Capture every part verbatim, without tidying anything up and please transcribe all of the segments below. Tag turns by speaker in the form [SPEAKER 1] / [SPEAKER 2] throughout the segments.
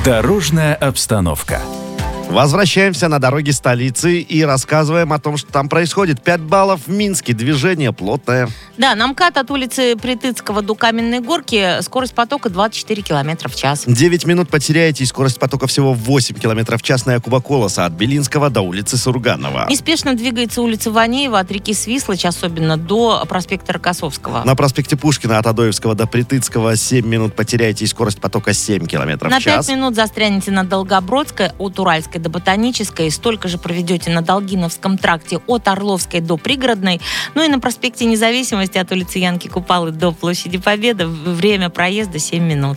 [SPEAKER 1] Дорожная обстановка.
[SPEAKER 2] Возвращаемся на дороги столицы и рассказываем о том, что там происходит. пять баллов в Минске, движение плотное.
[SPEAKER 3] Да, на МКАД от улицы Притыцкого до Каменной Горки скорость потока двадцать четыре километра в час.
[SPEAKER 2] девять минут потеряете, и скорость потока всего восемь километров в час на Якуба Колоса от Белинского до улицы Сурганова.
[SPEAKER 3] Неспешно двигается улица Ванеева от реки Свислочь, особенно до проспекта Рокоссовского.
[SPEAKER 2] На проспекте Пушкина от Адоевского до Притыцкого семь минут потеряете, и скорость потока семь километров
[SPEAKER 3] На
[SPEAKER 2] в час.
[SPEAKER 3] пять минут застрянете на Долгобродской от Уральской до Ботанической, столько же проведете на Долгиновском тракте от Орловской до Пригородной, ну и на проспекте Независимости от улицы Янки Купалы до площади Победы время проезда семь минут.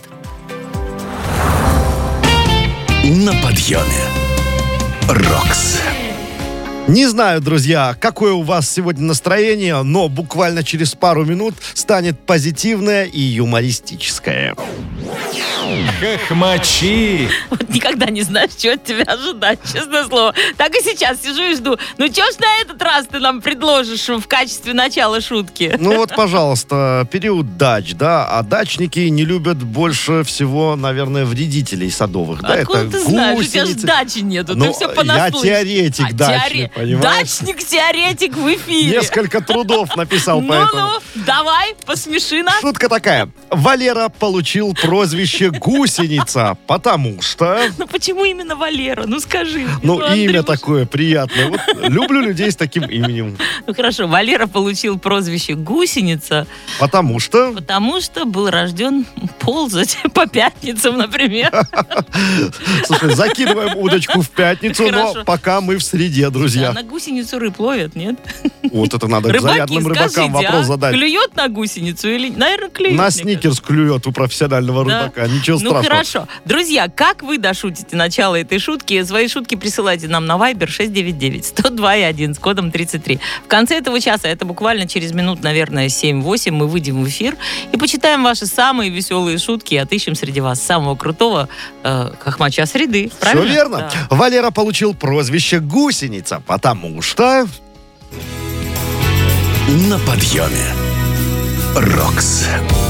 [SPEAKER 1] На подъеме. Рокс.
[SPEAKER 2] Не знаю, друзья, какое у вас сегодня настроение, но буквально через пару минут станет позитивное и юмористическое.
[SPEAKER 1] Хохмачи.
[SPEAKER 3] Вот никогда не знаешь, что от тебя ожидать, честное слово. Так и сейчас сижу и жду. Ну, что ж на этот раз ты нам предложишь в качестве начала шутки?
[SPEAKER 2] Ну вот, пожалуйста, период дач, да, а дачники не любят больше всего, наверное, вредителей садовых. Да,
[SPEAKER 3] Откуда
[SPEAKER 2] это
[SPEAKER 3] ты знаешь? У тебя же
[SPEAKER 2] гусеницы.
[SPEAKER 3] дачи нету,
[SPEAKER 2] Ну,
[SPEAKER 3] ты все
[SPEAKER 2] я
[SPEAKER 3] понаслышке.
[SPEAKER 2] теоретик
[SPEAKER 3] А,
[SPEAKER 2] дачный,
[SPEAKER 3] теоре-
[SPEAKER 2] понимаешь?
[SPEAKER 3] Дачник-теоретик в эфире.
[SPEAKER 2] Несколько трудов написал по этому.
[SPEAKER 3] Ну-ну, давай, посмеши нас.
[SPEAKER 2] Шутка такая. Валера получил прозвище «гусеница», потому что...
[SPEAKER 3] Ну почему именно Валера? Ну скажи.
[SPEAKER 2] Ну,
[SPEAKER 3] Андрюш.
[SPEAKER 2] имя такое приятное. Вот, люблю людей с таким именем.
[SPEAKER 3] Ну хорошо, Валера получил прозвище «Гусеница»,
[SPEAKER 2] Потому что...
[SPEAKER 3] потому что был рожден ползать по пятницам, например.
[SPEAKER 2] Слушай, закидываем удочку в пятницу, но
[SPEAKER 3] Хорошо.
[SPEAKER 2] пока мы в среде,
[SPEAKER 3] А
[SPEAKER 2] друзья.
[SPEAKER 3] на гусеницу рыб ловят, нет?
[SPEAKER 2] Вот это надо к
[SPEAKER 3] Рыбаки,
[SPEAKER 2] зарядным рыбакам
[SPEAKER 3] скажите,
[SPEAKER 2] вопрос
[SPEAKER 3] а?
[SPEAKER 2] задать.
[SPEAKER 3] Клюет на гусеницу или... Наверное, клюет.
[SPEAKER 2] На
[SPEAKER 3] мне
[SPEAKER 2] сникерс клюет у профессионального
[SPEAKER 3] Да.
[SPEAKER 2] рыбака. Ничего
[SPEAKER 3] Ну
[SPEAKER 2] страшного.
[SPEAKER 3] хорошо. Друзья, как вы дошутите начало этой шутки? Свои шутки присылайте нам на Viber шесть девять девять сто два один с кодом тридцать три. В конце этого часа, это буквально через минут, наверное, семь-восемь, мы выйдем в эфир и почитаем ваши самые веселые шутки и отыщем среди вас самого крутого э, хохмача среды.
[SPEAKER 2] Все
[SPEAKER 3] Правильно?
[SPEAKER 2] верно.
[SPEAKER 3] Да.
[SPEAKER 2] Валера получил прозвище «гусеница», потому что...
[SPEAKER 1] На подъеме. Рокс.